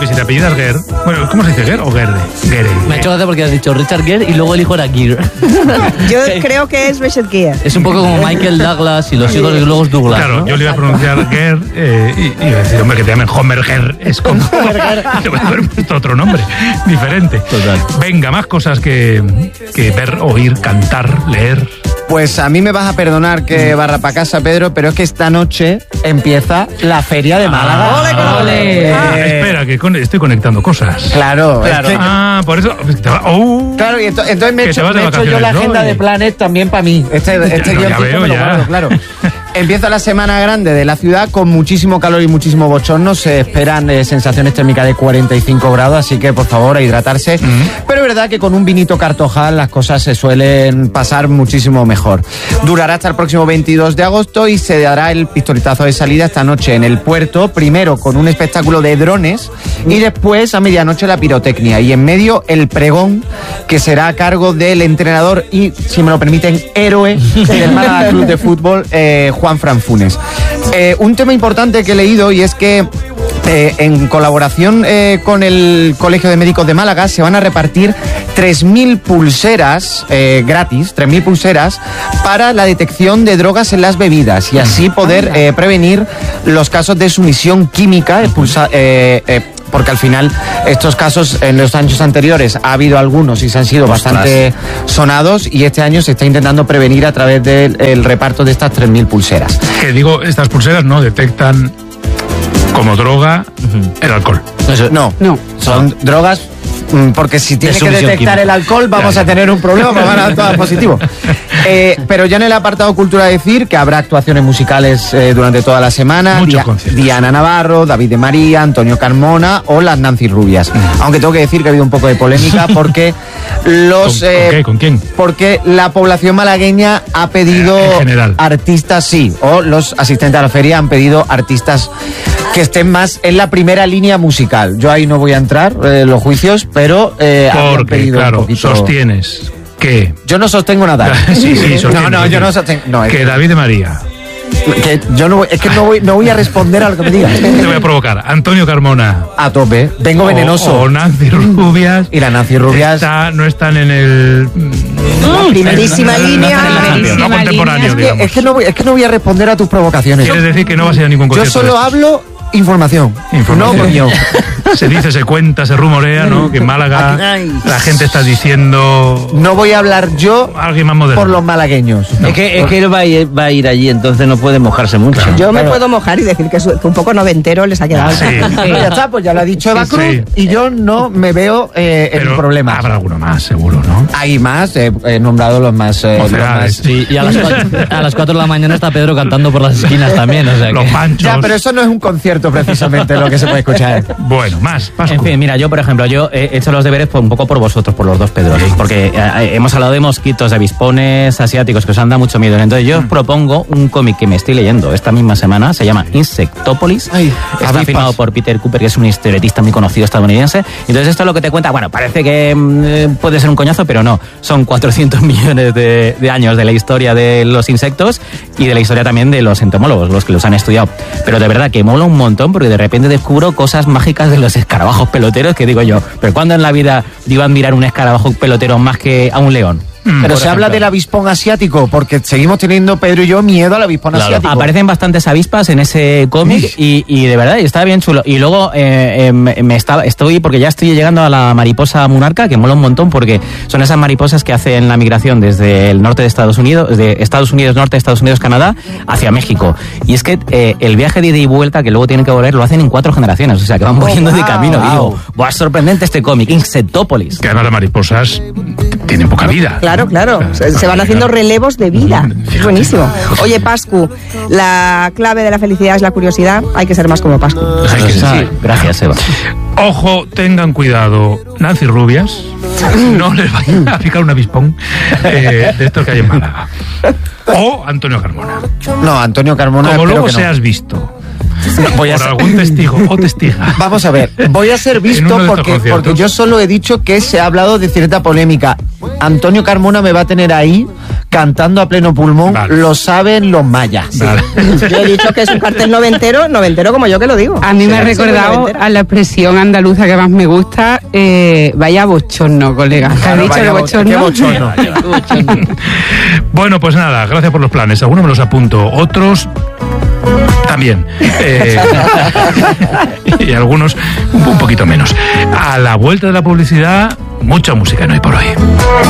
que si te apellidas Gere... Bueno, ¿cómo se dice Gere o Gerde? Gere. Me ha hecho gracia porque has dicho Richard Gere y luego el hijo era Gere. Yo creo que es Richard Gere. Es un poco como Michael Douglas y los hijos de luego es Douglas. Claro, ¿no? Yo le iba a pronunciar Gere y iba a decir, hombre, que te llamen Homer Gere. Es como... Le voy a haber puesto otro nombre diferente. Total. Venga, más cosas que ver, oír, cantar, leer... Pues a mí me vas a perdonar que barra para casa, Pedro, pero es que esta noche empieza la Feria de Málaga. ¡Ole! Espera, que estoy conectando cosas. Claro. Es que, por eso... Claro, y entonces me he hecho yo la vacaciones, agenda ¿no? de Planet también para mí. Este guioncito me lo guardo, claro. Empieza la semana grande de la ciudad con muchísimo calor y muchísimo bochorno. Se esperan sensaciones térmicas de 45 grados, así que por favor a hidratarse. Pero es verdad que con un vinito Cartojal las cosas se suelen pasar muchísimo mejor. Durará hasta el próximo 22 de agosto y se dará el pistoletazo de salida esta noche en el puerto, primero con un espectáculo de drones y después a medianoche la pirotecnia. Y en medio el pregón, que será a cargo del entrenador y, si me lo permiten, héroe del Málaga Club de Fútbol, Juan Fran Funes. Un tema importante que he leído y es que en colaboración con el Colegio de Médicos de Málaga se van a repartir 3.000 pulseras gratis, 3.000 pulseras para la detección de drogas en las bebidas y así poder prevenir los casos de sumisión química porque al final estos casos en los años anteriores ha habido algunos y se han sido bastante sonados y este año se está intentando prevenir a través del reparto de estas 3.000 pulseras. Que digo, estas pulseras no detectan como droga el alcohol. No, son drogas. Porque si tiene que detectar química el alcohol vamos a tener un problema, van a dar todas positivo. Pero ya en el apartado cultura decir que habrá actuaciones musicales durante toda la semana. Diana Navarro, David de María, Antonio Carmona o las Nancy Rubias. Aunque tengo que decir que ha habido un poco de polémica porque ¿Con quién? Porque la población malagueña ha pedido artistas, sí, o los asistentes a la feria han pedido artistas que estén más en la primera línea musical. Yo ahí no voy a entrar en los juicios, pero han pedido claro, un poquito... sostienes que... Yo no sostengo nada. Sí, sostienes. No, yo no sostengo... No, que David de María... Que yo no voy a responder a lo que me digas. Te voy a provocar. Antonio Carmona. A tope. Vengo venenoso. O Nancy Rubias. Y la Nancy Rubias... no están en el... primerísima línea. No contemporáneo, digamos. Es que no voy a responder a tus provocaciones. Quieres decir que no vas a ir a ningún concierto. Yo solo hablo... Información. No coño. Se dice, se cuenta, se rumorea, ¿no? Que en Málaga la gente está diciendo... No voy a hablar yo alguien más moderno. Por los malagueños. No. Es que él va a ir allí, entonces no puede mojarse mucho. Claro. Yo me puedo mojar y decir que un poco noventero les ha quedado. Sí. Ya está, pues ya lo ha dicho Eva Cruz y yo no me veo en problemas. Habrá alguno más, seguro, ¿no? Hay más, he nombrado los más... Sí, y a las 4 de la mañana está Pedro cantando por las esquinas también. O sea los panchos. Ya, pero eso no es un concierto precisamente lo que se puede escuchar. Bueno, más, Pascu. En fin, mira, yo por ejemplo, he hecho los deberes un poco por vosotros, por los dos Pedros, porque hemos hablado de mosquitos, de avispones asiáticos que os han dado mucho miedo. Entonces yo os propongo un cómic que me estoy leyendo esta misma semana, se llama Insectópolis. Está firmado por Peter Cooper, que es un historietista muy conocido estadounidense. Entonces esto es lo que te cuenta, bueno, parece que puede ser un coñazo, pero no. Son 400 millones de años de la historia de los insectos y de la historia también de los entomólogos, los que los han estudiado. Pero de verdad que mola un montón porque de repente descubro cosas mágicas de los escarabajos peloteros que digo yo, pero ¿cuándo en la vida iba a admirar un escarabajo pelotero más que a un león? Pero se habla del avispón asiático, porque seguimos teniendo, Pedro y yo, miedo al avispón asiático. Aparecen bastantes avispas en ese cómic y de verdad está bien chulo. Y luego porque ya estoy llegando a la mariposa monarca, que mola un montón, porque son esas mariposas que hacen la migración desde el norte de Estados Unidos, norte de Estados Unidos, Canadá, hacia México. Y es que el viaje de ida y vuelta, que luego tienen que volver, lo hacen en 4 generaciones, o sea, que van volviendo de camino. Y digo, ¡buah, sorprendente este cómic! Insectópolis. Que además las mariposas tienen poca vida. Claro. Se van haciendo relevos de vida. Es buenísimo. Oye, Pascu, la clave de la felicidad es la curiosidad. Hay que ser más como Pascu. Gracias, Eva. Ojo, tengan cuidado, Nancy Rubias, no les vayan a picar un avispón de estos que hay en Málaga. O Antonio Carmona. No, Antonio Carmona. Como luego que no seas visto. Voy a por algún testigo o testiga. Vamos a ver, voy a ser visto porque yo solo he dicho que se ha hablado de cierta polémica. Antonio Carmona me va a tener ahí cantando a pleno pulmón, lo saben los mayas. Vale. Yo he dicho que es un cartel noventero como yo que lo digo. A mí me ha recordado a la expresión andaluza que más me gusta, vaya bochorno, colega. ¿Te has dicho que bochorno? ¿Qué bochorno? Bueno, pues nada, gracias por los planes. Algunos me los apunto, otros también. Y algunos un poquito menos. A la vuelta de la publicidad, mucha música no hay por hoy.